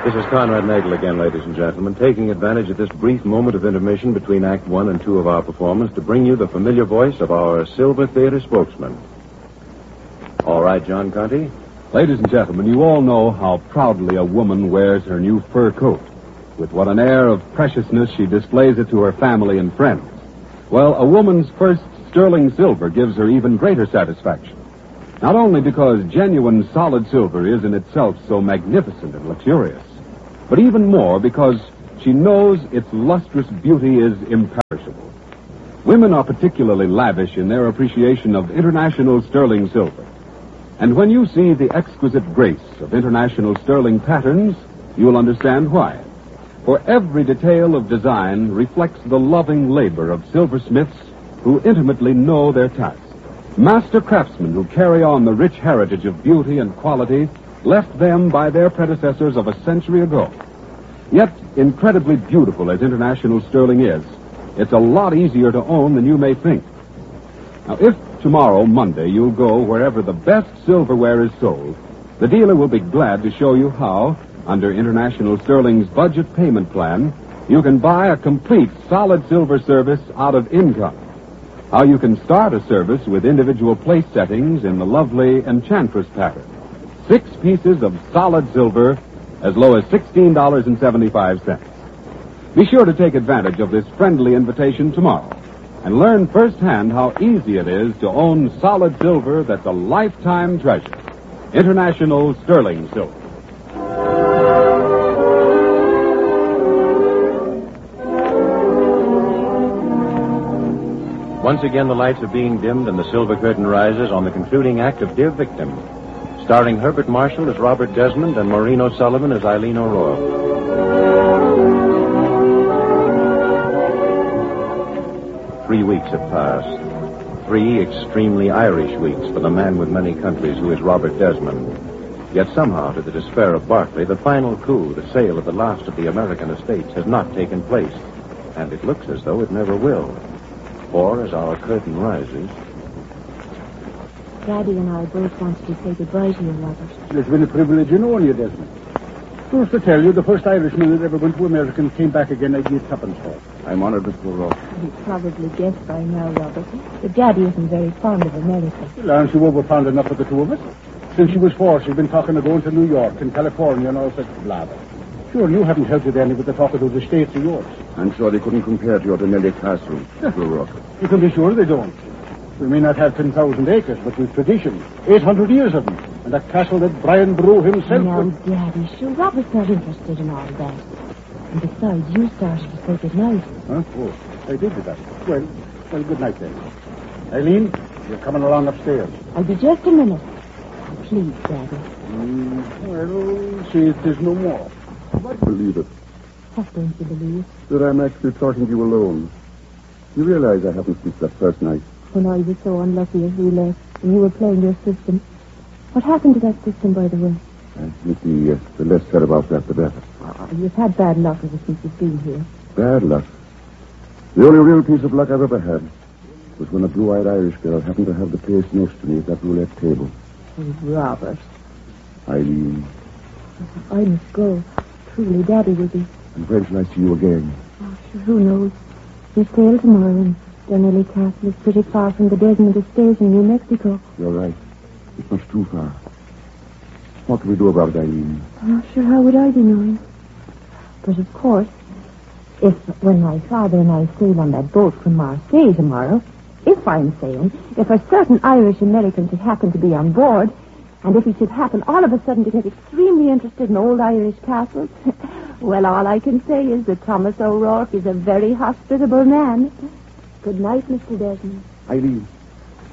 This is Conrad Nagel again, ladies and gentlemen, taking advantage of this brief moment of intermission between Act 1 and 2 of our performance to bring you the familiar voice of our Silver Theater spokesman. All right, John Conte. Ladies and gentlemen, you all know how proudly a woman wears her new fur coat. With what an air of preciousness she displays it to her family and friends. Well, a woman's first sterling silver gives her even greater satisfaction. Not only because genuine solid silver is in itself so magnificent and luxurious, but even more because she knows its lustrous beauty is imperishable. Women are particularly lavish in their appreciation of international sterling silver. And when you see the exquisite grace of international sterling patterns, you'll understand why. For every detail of design reflects the loving labor of silversmiths who intimately know their task. Master craftsmen who carry on the rich heritage of beauty and quality left them by their predecessors of a century ago. Yet, incredibly beautiful as international sterling is, it's a lot easier to own than you may think. Now, if tomorrow, Monday, you'll go wherever the best silverware is sold, the dealer will be glad to show you how, under International Sterling's budget payment plan, you can buy a complete solid silver service out of income. How you can start a service with individual place settings in the lovely Enchantress pattern. 6 pieces of solid silver as low as $16.75. Be sure to take advantage of this friendly invitation tomorrow and learn firsthand how easy it is to own solid silver that's a lifetime treasure. International Sterling Silver. Once again, the lights are being dimmed and the silver curtain rises on the concluding act of Dear Victim, starring Herbert Marshall as Robert Desmond and Maureen O'Sullivan as Eileen O'Rourke. 3 weeks have passed. 3 extremely Irish weeks for the man with many countries who is Robert Desmond. Yet somehow, to the despair of Barclay, the final coup, the sale of the last of the American estates, has not taken place. And it looks as though it never will. For, as our curtain rises... Daddy and I both wanted to say goodbye to you, Robert. It's been a privilege in knowing you, Desmond. First to tell you, the first Irishman that ever went to America and came back again, I gave tuppence for. I'm honored, Mr. O'Rourke. You probably guessed by now, Robert, but Daddy isn't very fond of America. Well, aren't you over fond enough of the two of us? Since she was 4, she's been talking of going to New York and California and all such blather. Sure, you haven't helped it any with the talk of those estates of yours. I'm sure they couldn't compare to your Denelli Castle, Mr. O'Rourke. You can be sure they don't. We may not have 10,000 acres, but with tradition, 800 years of them, and a castle that Brian Brew himself... Now, Daddy, sure, Robert's not interested in all that. And besides, you started to say goodnight. Huh? Oh, I did do that. Well, good night then. Eileen, you're coming along upstairs. I'll be just a minute. Please, Daddy. Well, see if there's no more. I believe it. What don't you believe? That I'm actually talking to you alone. You realize I haven't slept that first night. When I was so unlucky as we left, and you were playing your system. What happened to that system, by the way? The less said about that, the better. You've had bad luck ever since you've been here. Bad luck. The only real piece of luck I've ever had was when a blue-eyed Irish girl happened to have the place next to me at that roulette table. Oh, Robert. Eileen. I must go. Truly, Daddy will be. And when shall I see you again? Oh, sure, who knows? We sail tomorrow, and Denelli Castle is pretty far from the Desmond Estate in New Mexico. You're right. It's much too far. What can we do about it, Eileen? Oh, sure, how would I be knowing? But, of course, when my father and I sail on that boat from Marseille tomorrow, if I'm sailing, if a certain Irish-American should happen to be on board, and if he should happen all of a sudden to get extremely interested in old Irish castles, well, all I can say is that Thomas O'Rourke is a very hospitable man. Good night, Mr. Desmond. Eileen,